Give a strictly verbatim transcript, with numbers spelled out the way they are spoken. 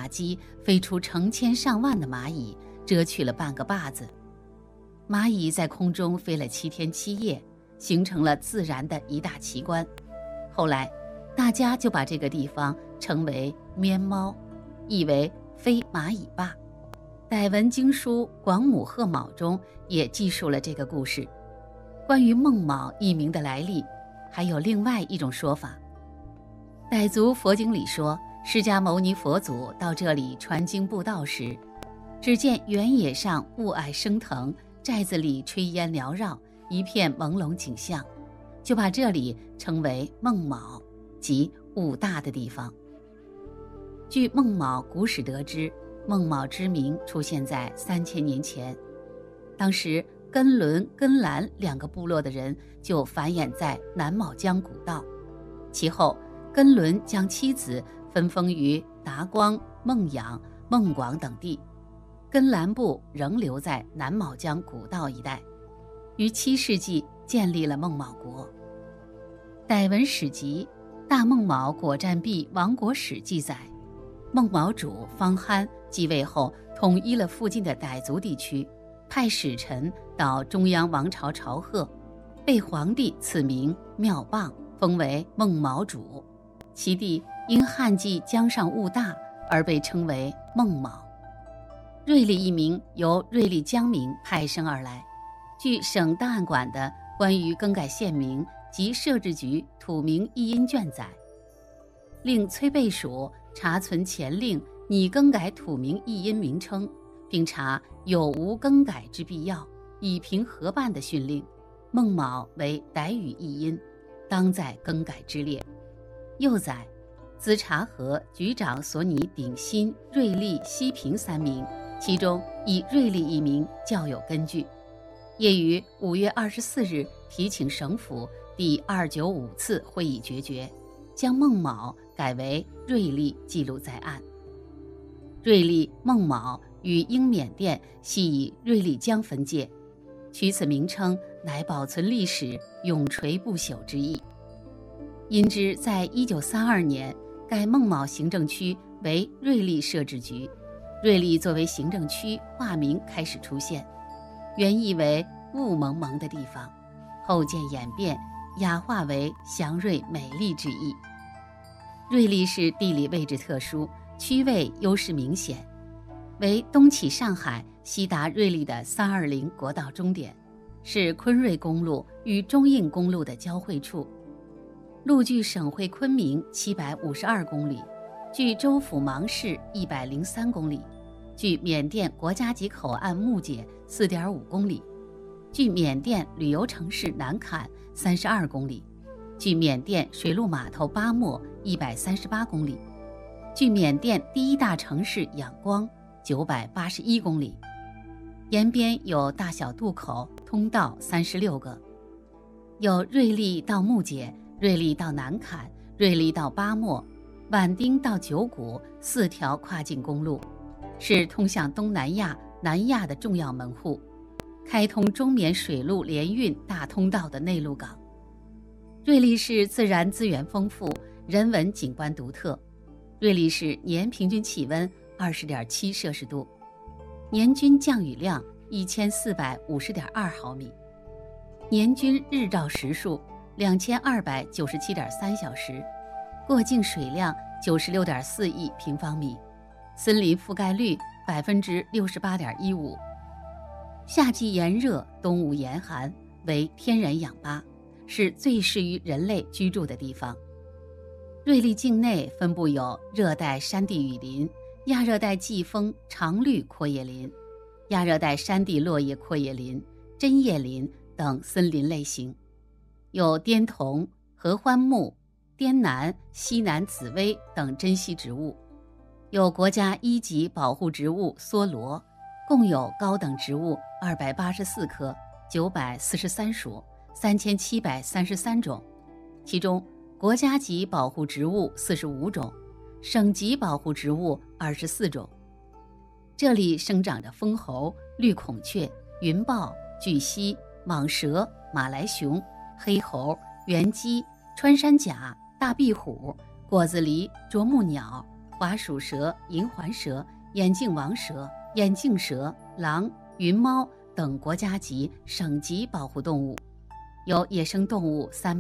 塔基飞出成千上万的蚂蚁，遮去了半个坝子。蚂蚁在空中飞了七天七夜，形成了自然的一大奇观。后来大家就把这个地方称为面猫，意为飞蚂蚁坝。傣文经书《广母鹤卯》中也记述了这个故事。关于孟卯一名的来历，还有另外一种说法。傣族佛经里说，释迦牟尼佛祖到这里传经布道时，只见原野上雾霭升腾，寨子里炊烟缭绕，一片朦胧景象，就把这里称为孟卯，即雾大的地方。据孟卯古史得知，孟卯之名出现在三千年前，当时根伦、根兰两个部落的人就繁衍在南卯江古道。其后根伦将妻子分封于达光、孟养、孟广等地，根兰部仍留在南卯江古道一带，于七世纪建立了孟卯国。傣文史籍《大孟卯果战壁亡国史》记载，孟卯主方憨继位后，统一了附近的傣族地区，派使臣到中央王朝朝贺，被皇帝赐名妙棒，封为孟卯主。其地因旱季江上雾大而被称为孟卯。瑞丽一名由瑞丽江民派生而来。据省档案馆的关于更改县名及设置局土名译音卷载，令崔备署查存前令拟更改土名译音名称，并查有无更改之必要，以凭合办的训令，孟卯为傣语译音，当在更改之列。又载资察河局长所拟鼎新、瑞丽、西平三名，其中以瑞丽一名较有根据，业于五月二十四日提请省府第二九五次会议决绝，将孟卯改为瑞丽，记录在案。瑞丽、孟卯与英缅甸系以瑞丽江分界，取此名称乃保存历史，永垂不朽之意。因之在一九三二年改孟卯行政区为瑞丽设置局，瑞丽作为行政区化名开始出现，原意为雾蒙蒙的地方，后渐演变雅化为祥瑞美丽之意。瑞丽市地理位置特殊，区位优势明显，为东起上海西达瑞丽的三二零国道终点，是昆瑞公路与中印公路的交汇处，路距省会昆明七百五十二公里，距州府芒市一百零三公里，距缅甸国家级口岸木姐四点五公里，距缅甸旅游城市南坎三十二公里，距缅甸水陆码头巴莫一百三十八公里，距缅甸第一大城市仰光九百八十一公里。沿边有大小渡口通道三十六个，有瑞丽到木姐、瑞丽到南坎、瑞丽到巴莫、畹町到九谷四条跨境公路，是通向东南亚、南亚的重要门户，开通中缅水陆联运大通道的内陆港。瑞丽市自然资源丰富，人文景观独特。瑞丽市年平均气温 二十点七摄氏度，年均降雨量一千四百五十点二毫米，年均日照时数两千二百九十七点三小时，过境水量九十六点四亿平方米，森林覆盖率百分之六十八点一五。夏季炎热，冬无严寒，为天然氧吧，是最适于人类居住的地方。瑞丽境内分布有热带山地雨林、亚热带季风常绿阔叶林、亚热带山地落叶阔叶林、针叶林等森林类型，有滇桐、合欢木、滇南、西南紫薇等珍稀植物，有国家一级保护植物梭罗，共有高等植物二百八十四棵，九百四十三属，三千七百三十三种，其中国家级保护植物四十五种，省级保护植物二十四种。这里生长着蜂猴、绿孔雀、云豹、巨蜥、蟒蛇、马来熊、黑猴、原鸡、穿山甲、大壁虎、果子狸、啄木鸟、 华鼠蛇、银环蛇、眼镜王蛇、眼镜蛇、狼、云猫等国家级、省级保护动物，有野生动物三